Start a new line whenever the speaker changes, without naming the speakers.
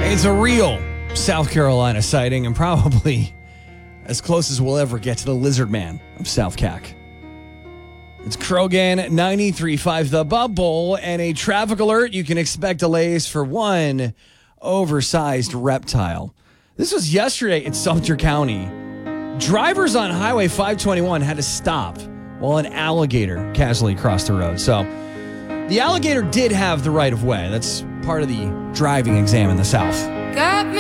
It's a real South Carolina sighting and probably as close as we'll ever get to the lizard man of South Cac. It's Krogan 93.5 The Bubble and a traffic alert. You can expect delays for one oversized reptile. This was yesterday in Sumter County. Drivers on Highway 521 had to stop while an alligator casually crossed the road. So the alligator did have the right of way. That's part of the driving exam in the South.
Got me